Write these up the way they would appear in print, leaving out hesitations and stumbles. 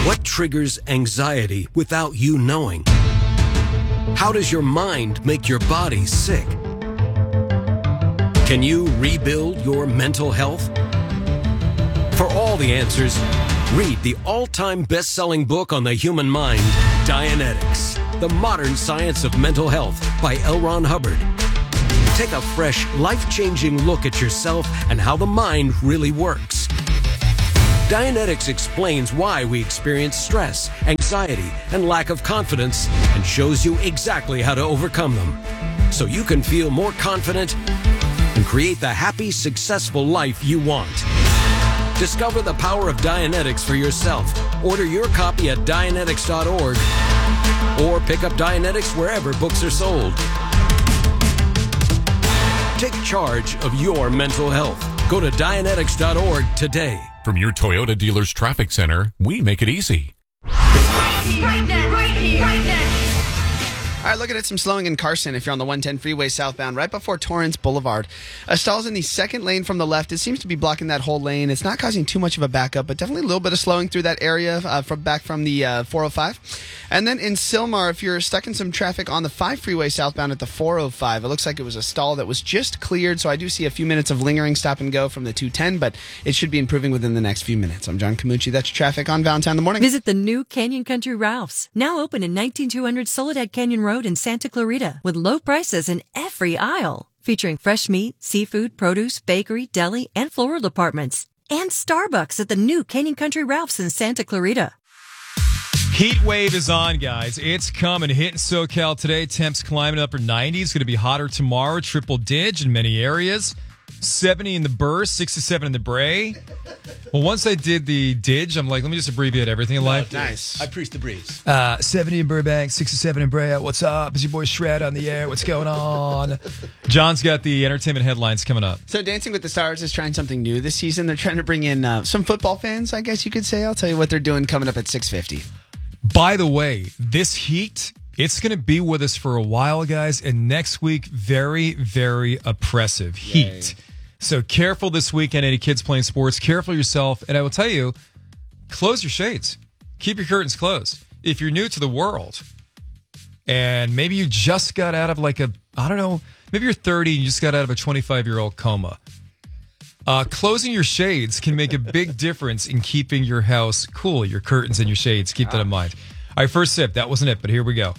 What triggers anxiety without you knowing? How does your mind make your body sick? Can you rebuild your mental health? For all the answers, read the all-time best-selling book on the human mind, Dianetics, The Modern Science of Mental Health by L. Ron Hubbard. Take a fresh, life-changing look at yourself and how the mind really works. Dianetics explains why we experience stress, anxiety, and lack of confidence and shows you exactly how to overcome them so you can feel more confident and create the happy, successful life you want. Discover the power of Dianetics for yourself. Order your copy at Dianetics.org or pick up Dianetics wherever books are sold. Take charge of your mental health. Go to Dianetics.org today. From your Toyota dealer's traffic center, we make it easy. Right now. All right, looking at some slowing in Carson if you're on the 110 freeway southbound, right before Torrance Boulevard. Stalls in the second lane from the left. It seems to be blocking that whole lane. It's not causing too much of a backup, but definitely a little bit of slowing through that area from the 405. And then in Sylmar, if you're stuck in some traffic on the 5 freeway southbound at the 405, it looks like it was a stall that was just cleared. So I do see a few minutes of lingering stop and go from the 210, but it should be improving within the next few minutes. I'm John Camucci. That's your traffic on Valentine in the Morning. Visit the new Canyon Country Ralph's, now open in 19200 Soledad Canyon Road in Santa Clarita, with low prices in every aisle, featuring fresh meat, seafood, produce, bakery, deli, and floral departments. And Starbucks at the new Canyon Country Ralph's in Santa Clarita. Heat wave is on, guys. It's coming. Hitting SoCal today. Temps climbing upper 90s. Going to be hotter tomorrow. Triple dig in many areas. 70 in the Burst, 67 in the Bray. Well, once I did the dig, I'm like, let me just abbreviate everything in life. Nice. I preach the breeze. 70 in Burbank, 67 in Bray. What's up? It's your boy Shred on the air. What's going on? John's got the entertainment headlines coming up. So Dancing with the Stars is trying something new this season. They're trying to bring in some football fans, I guess you could say. I'll tell you what they're doing coming up at 6:50. By the way, this heat, it's going to be with us for a while, guys. And next week, very, very oppressive heat. Yay. So careful this weekend, any kids playing sports. Careful yourself. And I will tell you, close your shades. Keep your curtains closed. If you're new to the world and maybe you just got out of maybe you're 30 and you just got out of a 25-year-old coma. Closing your shades can make a big difference in keeping your house cool, your curtains and your shades. Keep that in mind. All right, first sip. That wasn't it, but here we go.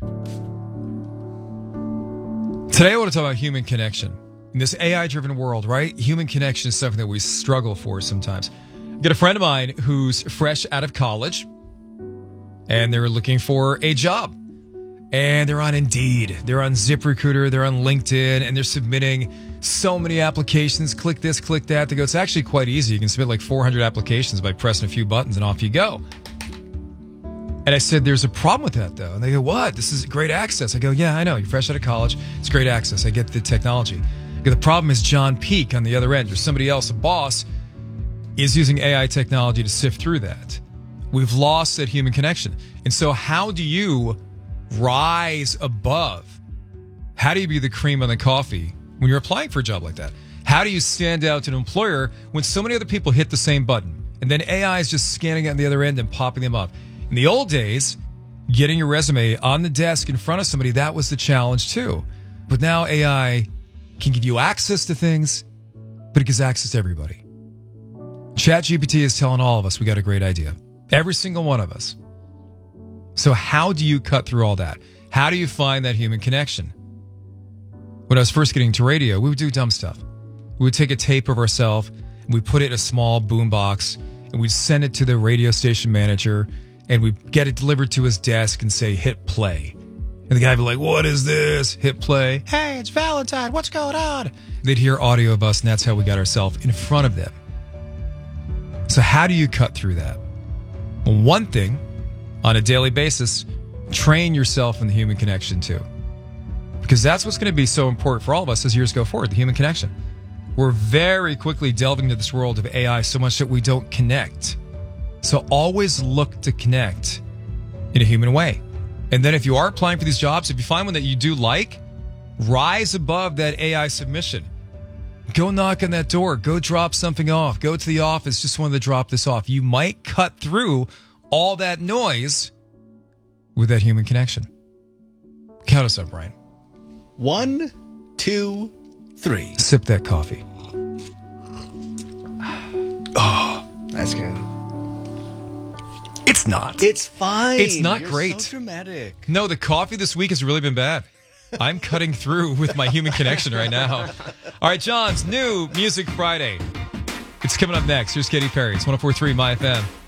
Today I want to talk about human connection. In this AI-driven world, right? Human connection is something that we struggle for sometimes. I got a friend of mine who's fresh out of college, and they're looking for a job. And they're on Indeed, they're on ZipRecruiter, they're on LinkedIn, and they're submitting so many applications. Click this, click that. They go, it's actually quite easy. You can submit like 400 applications by pressing a few buttons, and off you go. And I said, there's a problem with that, though. And they go, what? This is great access. I go, yeah, I know. You're fresh out of college. It's great access. I get the technology. The problem is John Peak on the other end, or somebody else, a boss, is using AI technology to sift through that. We've lost that human connection. And so how do you rise above? How do you be the cream on the coffee when you're applying for a job like that? How do you stand out to an employer when so many other people hit the same button? And then AI is just scanning it on the other end and popping them up. In the old days, getting your resume on the desk in front of somebody, that was the challenge too. But now AI can give you access to things, but it gives access to everybody. ChatGPT is telling all of us we got a great idea. Every single one of us. So how do you cut through all that? How do you find that human connection? When I was first getting to radio, we would do dumb stuff. We would take a tape of ourselves, and we'd put it in a small boom box, and we'd send it to the radio station manager, and we'd get it delivered to his desk and say, hit play. And the guy would be like, what is this? Hit play. Hey, it's Valentine. What's going on? They'd hear audio of us, and that's how we got ourselves in front of them. So how do you cut through that? Well, one thing, on a daily basis, train yourself in the human connection too. Because that's what's going to be so important for all of us as years go forward, the human connection. We're very quickly delving into this world of AI so much that we don't connect. So always look to connect in a human way. And then if you are applying for these jobs, if you find one that you do like, rise above that AI submission. Go knock on that door. Go drop something off. Go to the office. Just wanted to drop this off. You might cut through all that noise with that human connection. Count us up, Brian. 1, 2, 3. Sip that coffee. That's good. It's not. It's fine. It's not You're great. So dramatic. No, the coffee this week has really been bad. I'm cutting through with my human connection right now. All right, John's new Music Friday. It's coming up next. Here's Katy Perry. It's 104.3 My FM.